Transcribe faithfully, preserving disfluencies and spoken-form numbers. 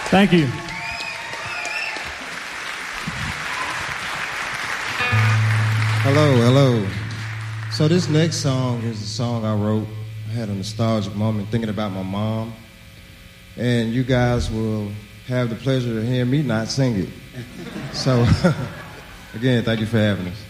Thank you. Hello, hello. So this next song is a song I wrote. I had a nostalgic moment thinking about my mom. And you guys will have the pleasure of hearing me not sing it. So, again, thank you for having us.